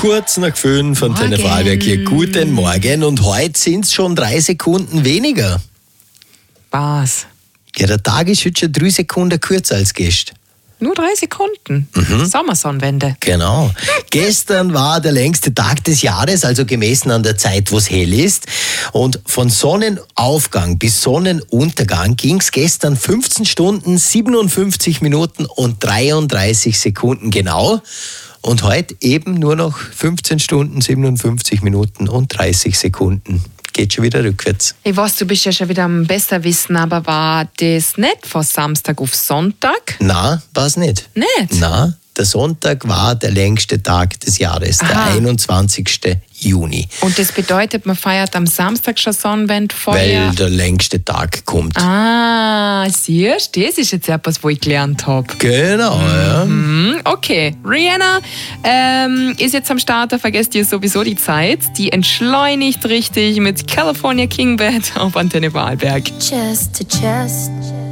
Kurz nach 5 von Antenne Vorarlberg hier. Guten Morgen. Und heute sind es schon 3 Sekunden weniger. Was? Ja, der Tag ist heute schon 3 Sekunden kürzer als gestern. Nur 3 Sekunden? Sommersonnenwende. Genau. Gestern war der längste Tag des Jahres, also gemessen an der Zeit, wo es hell ist. Und von Sonnenaufgang bis Sonnenuntergang ging es gestern 15 Stunden, 57 Minuten und 33 Sekunden genau. Und heute eben nur noch 15 Stunden, 57 Minuten und 30 Sekunden. Geht schon wieder rückwärts. Ich weiß, du bist ja schon wieder am Besserwissen, aber war das nicht von Samstag auf Sonntag? Na, war es nicht. Nicht? Na, der Sonntag war der längste Tag des Jahres, der 21. Juni. Und das bedeutet, man feiert am Samstag schon Sonnenwende vorher? Weil der längste Tag kommt. Siehst du, das ist jetzt etwas, was ich gelernt habe. Genau, ja. Okay, Rihanna ist jetzt am Start, da vergesst ihr sowieso die Zeit. Die entschleunigt richtig mit California King Bed auf Antenne Vorarlberg. Chest to chest.